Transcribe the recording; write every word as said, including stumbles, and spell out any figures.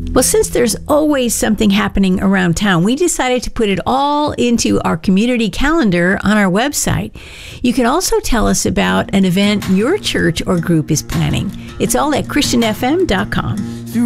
Well, since there's always something happening around town, we decided to put it all into our community calendar on our website. You can also tell us about an event your church or group is planning. It's all at Christian F M dot com.